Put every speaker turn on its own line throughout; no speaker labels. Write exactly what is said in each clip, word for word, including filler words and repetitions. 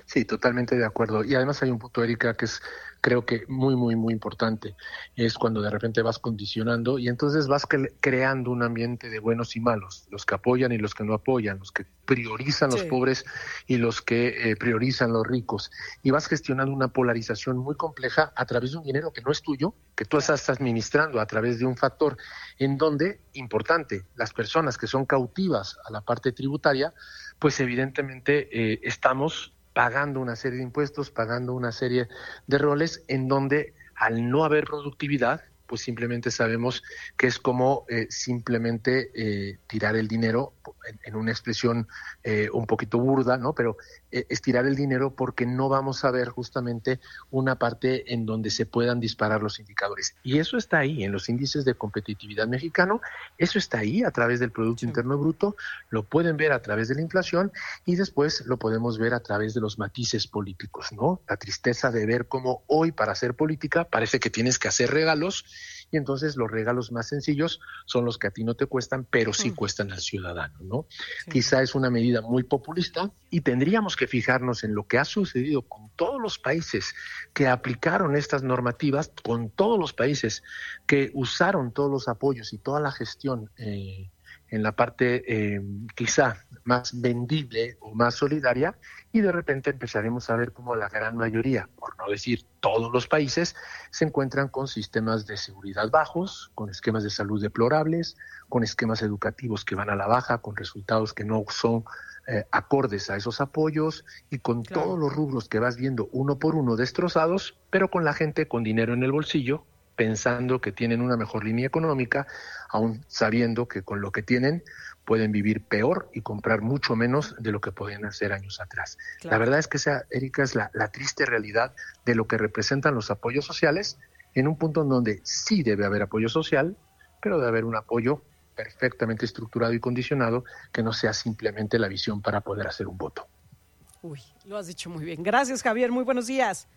Sí, totalmente de acuerdo. Y además hay un punto, Erika, que es creo que muy, muy, muy importante. Es cuando de repente vas condicionando y entonces vas cre- creando un ambiente de buenos y malos, los que apoyan y los que no apoyan, los que priorizan los
Sí,
pobres y los que eh, priorizan los ricos. Y vas gestionando una polarización muy compleja a través de un dinero que no es tuyo, que tú
claro.
estás administrando a través de un factor en donde, importante, las personas que son cautivas a la parte tributaria, pues evidentemente eh, estamos pagando una serie de impuestos, pagando una serie de roles en donde al no haber productividad, pues simplemente sabemos que es como eh, simplemente eh, tirar el dinero, en, en una expresión eh, un poquito burda, ¿no? Pero eh, es tirar el dinero porque no vamos a ver justamente una parte en donde se puedan disparar los indicadores. Y eso está ahí, en los índices de competitividad mexicano, eso está ahí a través del Producto
Sí.
Interno Bruto, lo pueden ver a través de la inflación y después lo podemos ver a través de los matices políticos, ¿no? La tristeza de ver cómo hoy para hacer política parece que tienes que hacer regalos y entonces los regalos más sencillos son los que a ti no te cuestan, pero sí
Mm,
cuestan al ciudadano, ¿no?
sin
Quizá
duda.
es una medida muy populista y tendríamos que fijarnos en lo que ha sucedido con todos los países que aplicaron estas normativas, con todos los países que usaron todos los apoyos y toda la gestión eh, en la parte eh, quizá más vendible o más solidaria, y de repente empezaremos a ver cómo la gran mayoría, por no decir todos los países, se encuentran con sistemas de seguridad bajos, con esquemas de salud deplorables, con esquemas educativos que van a la baja, con resultados que no son eh, acordes a esos apoyos y con
Claro.
todos los rubros que vas viendo uno por uno destrozados, pero con la gente con dinero en el bolsillo, pensando que tienen una mejor línea económica, aún sabiendo que con lo que tienen pueden vivir peor y comprar mucho menos de lo que podían hacer años atrás. La
Claro.
verdad es que esa, Erika, es la, la triste realidad de lo que representan los apoyos sociales en un punto en donde sí debe haber apoyo social, pero debe haber un apoyo perfectamente estructurado y condicionado que no sea simplemente la visión para poder hacer un voto.
Uy, lo has dicho muy bien. Gracias, Javier. Muy buenos días.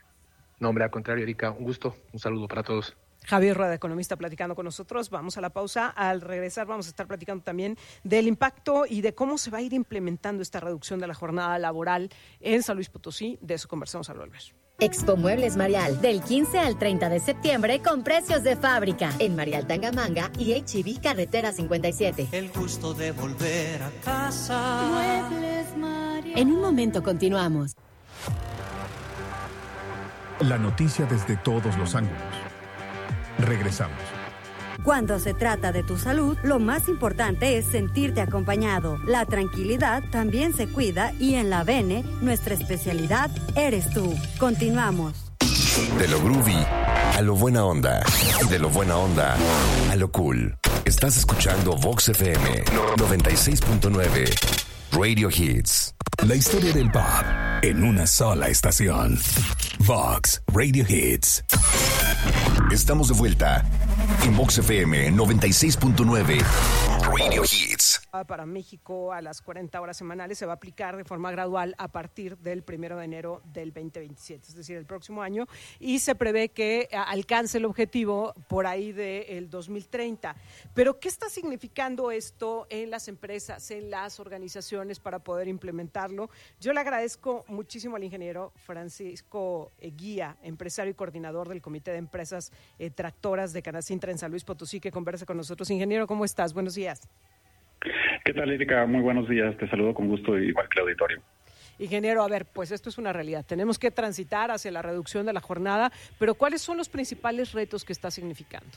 No, hombre, al contrario, Erika, un gusto, un saludo para todos.
Javier Rueda, economista, platicando con nosotros. Vamos a la pausa. Al regresar vamos a estar platicando también del impacto y de cómo se va a ir implementando esta reducción de la jornada laboral en San Luis Potosí. De eso conversamos al volver.
Expo Muebles Marial, del quince al treinta de septiembre con precios de fábrica. En Marial Tangamanga y H E B Carretera cincuenta y siete.
El gusto de volver a casa. Muebles Marial.
En un momento continuamos.
La noticia desde todos los ángulos. Regresamos.
Cuando se trata de tu salud, lo más importante es sentirte acompañado. La tranquilidad también se cuida y en la Bene, nuestra especialidad eres tú. Continuamos.
De lo groovy a lo buena onda. De lo buena onda a lo cool. Estás escuchando Vox F M noventa y seis punto nueve. Radio Hits.
La historia del pop en una sola estación. Vox Radio Hits.
Estamos de vuelta en Vox F M noventa y seis punto nueve. Radio Hits.
Para México a las cuarenta horas semanales se va a aplicar de forma gradual a partir del primero de enero del veinte veintisiete, es decir, el próximo año, y se prevé que alcance el objetivo por ahí del dos mil treinta. Pero, ¿qué está significando esto en las empresas, en las organizaciones para poder implementarlo? Yo le agradezco muchísimo al ingeniero Francisco Guía, empresario y coordinador del Comité de Empresas eh, Tractoras de Canacintra en San Luis Potosí, que conversa con nosotros. Ingeniero, ¿cómo estás? Buenos días.
¿Qué tal, Erika? Muy buenos días. Te saludo con gusto, igual que el auditorio.
Ingeniero, a ver, pues esto es una realidad. Tenemos que transitar hacia la reducción de la jornada, pero ¿cuáles son los principales retos que está significando?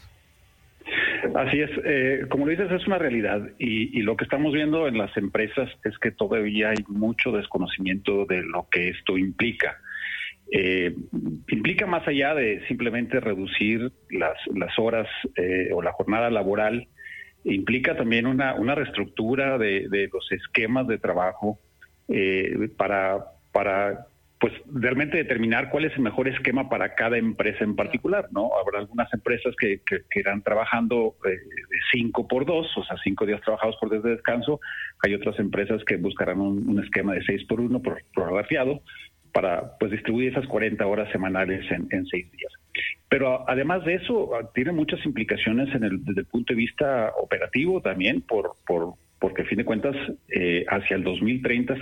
Así es, eh, como lo dices, es una realidad y, y lo que estamos viendo en las empresas es que todavía hay mucho desconocimiento de lo que esto implica. Eh, implica más allá de simplemente reducir las, las horas eh, o la jornada laboral. Implica también una, una reestructura de, de los esquemas de trabajo eh, para, para pues realmente determinar cuál es el mejor esquema para cada empresa en particular, ¿no? Habrá algunas empresas que, que, que irán trabajando eh, de cinco por dos, o sea, cinco días trabajados por días de descanso. Hay otras empresas que buscarán un, un esquema de seis por uno, por prorrateado, para pues distribuir esas cuarenta horas semanales en, en seis días. Pero además de eso, tiene muchas implicaciones en el, desde el punto de vista operativo también, por, por porque a fin de cuentas, eh, hacia el dos mil treinta